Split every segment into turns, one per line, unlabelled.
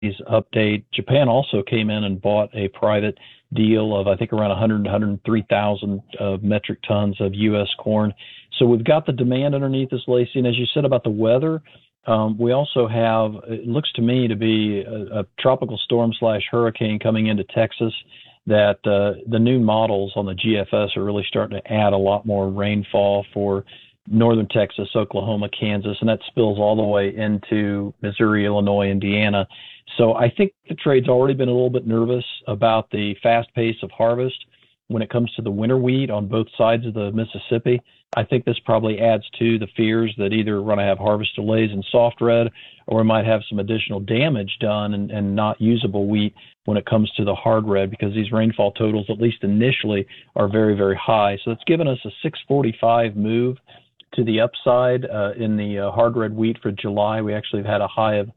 update, Japan also came in and bought a private deal of, I think, around 103,000 metric tons of U.S. corn. So we've got the demand underneath us, Lacey. And as you said about the weather, we also have, it looks to me to be a tropical storm / hurricane coming into Texas, that the new models on the GFS are really starting to add a lot more rainfall for northern Texas, Oklahoma, Kansas, and that spills all the way into Missouri, Illinois, Indiana. So I think the trade's already been a little bit nervous about the fast pace of harvest when it comes to the winter wheat on both sides of the Mississippi. I think this probably adds to the fears that either we're going to have harvest delays in soft red, or we might have some additional damage done and not usable wheat when it comes to the hard red, because these rainfall totals, at least initially, are very, very high. So it's given us a 645 move to the upside in the hard red wheat for July. We actually have had a high of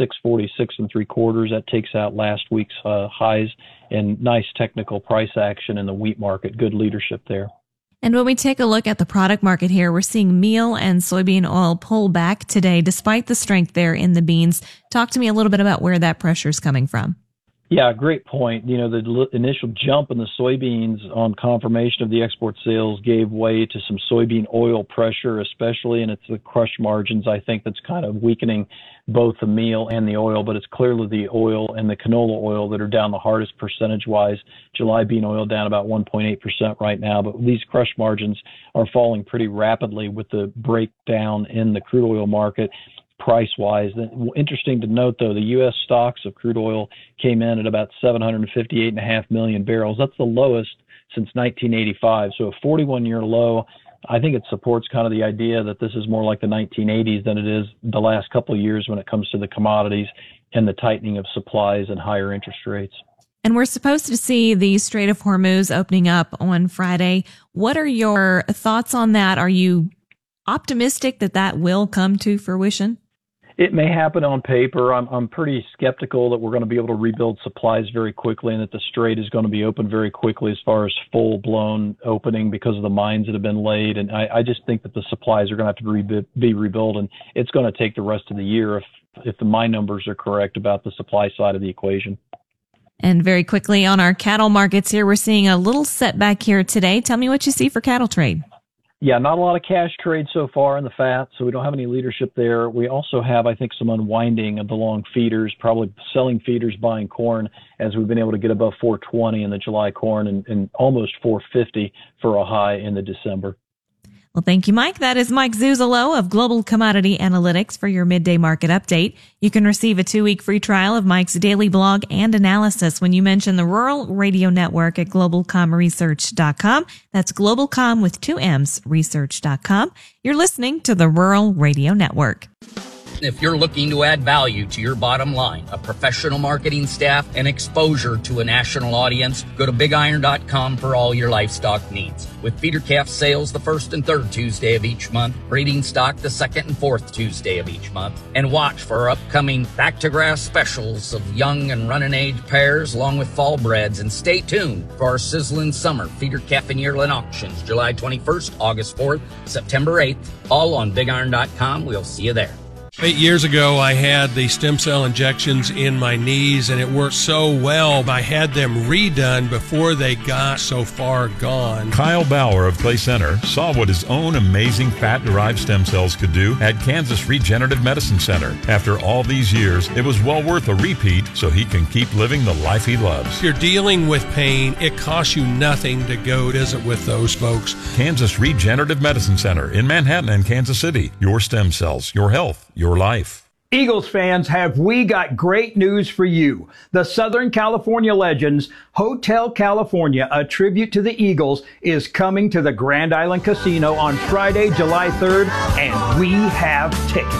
646 3/4. That takes out last week's highs, and nice technical price action in the wheat market. Good leadership there.
And when we take a look at the product market here, we're seeing meal and soybean oil pull back today, despite the strength there in the beans. Talk to me a little bit about where that pressure is coming from.
Yeah, great point. You know, the initial jump in the soybeans on confirmation of the export sales gave way to some soybean oil pressure, especially, and it's the crush margins, I think, that's kind of weakening both the meal and the oil, but it's clearly the oil and the canola oil that are down the hardest percentage-wise. July bean oil down about 1.8% right now, but these crush margins are falling pretty rapidly with the breakdown in the crude oil market. Price-wise. Interesting to note, though, the U.S. stocks of crude oil came in at about 758.5 million barrels. That's the lowest since 1985, so a 41-year low. I think it supports kind of the idea that this is more like the 1980s than it is the last couple of years when it comes to the commodities and the tightening of supplies and higher interest rates.
And we're supposed to see the Strait of Hormuz opening up on Friday. What are your thoughts on that? Are you optimistic that that will come to fruition?
It may happen on paper. I'm pretty skeptical that we're going to be able to rebuild supplies very quickly and that the strait is going to be open very quickly as far as full-blown opening because of the mines that have been laid. And I just think that the supplies are going to have to be rebuilt, and it's going to take the rest of the year if the mine numbers are correct about the supply side of the equation.
And very quickly on our cattle markets here, we're seeing a little setback here today. Tell me what you see for cattle trade.
Yeah, not a lot of cash trade so far in the fat, so we don't have any leadership there. We also have, I think, some unwinding of the long feeders, probably selling feeders, buying corn, as we've been able to get above 420 in the July corn and almost 450 for a high in the December.
Well, thank you, Mike. That is Mike Zuzolo of Global Commodity Analytics for your midday market update. You can receive a 2-week free trial of Mike's daily blog and analysis when you mention the Rural Radio Network at globalcomresearch.com. That's globalcom with 2 M's, research.com. You're listening to the Rural Radio Network.
If you're looking to add value to your bottom line, a professional marketing staff, and exposure to a national audience, go to BigIron.com for all your livestock needs. With feeder calf sales the 1st and 3rd Tuesday of each month, breeding stock the 2nd and 4th Tuesday of each month, and watch for our upcoming back-to-grass specials of young and running age pairs along with fall breds, and stay tuned for our sizzling summer feeder calf and yearling auctions July 21st, August 4th, September 8th, all on BigIron.com. We'll see you there.
8 years ago, I had the stem cell injections in my knees, and it worked so well. I had them redone before they got so far gone.
Kyle Bauer of Clay Center saw what his own amazing fat-derived stem cells could do at Kansas Regenerative Medicine Center. After all these years, it was well worth a repeat so he can keep living the life he loves.
If you're dealing with pain, it costs you nothing to go visit with those folks.
Kansas Regenerative Medicine Center in Manhattan and Kansas City. Your stem cells, your health, your life.
Eagles fans, have we got great news for you. The Southern California Legends Hotel California, a tribute to the Eagles, is coming to the Grand Island Casino on Friday, July 3rd, and we have tickets.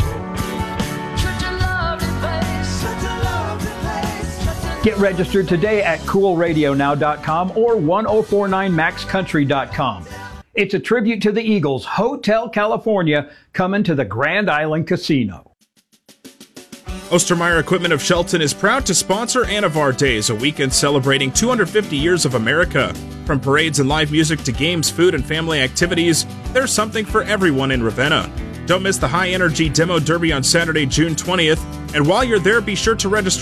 Get registered today at coolradionow.com or 1049maxcountry.com. It's a tribute to the Eagles, Hotel California, coming to the Grand Island Casino.
Ostermeyer Equipment of Shelton is proud to sponsor Anavar Days, a weekend celebrating 250 years of America. From parades and live music to games, food, and family activities, there's something for everyone in Ravenna. Don't miss the High Energy Demo Derby on Saturday, June 20th. And while you're there, be sure to register